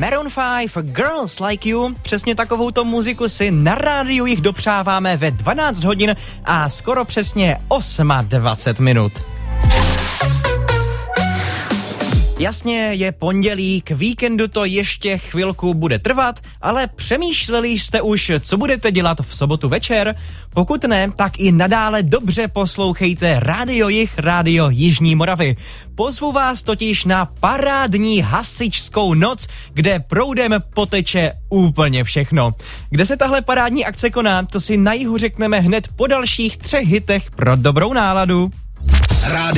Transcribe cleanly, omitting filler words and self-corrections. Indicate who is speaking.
Speaker 1: Maroon 5, Girls Like You. Přesně takovouto muziku si na rádiu jich dopřáváme ve 12 hodin a skoro přesně 8:20 minut. Jasně, je pondělí, k víkendu to ještě chvilku bude trvat, ale přemýšleli jste už, co budete dělat v sobotu večer? Pokud ne, tak i nadále dobře poslouchejte Rádio Jih, Rádio Jižní Moravy. Pozvu vás totiž na parádní hasičskou noc, kde proudem poteče úplně všechno. Kde se tahle parádní akce koná, to si na jihu řekneme hned po dalších 3 hitech pro dobrou náladu.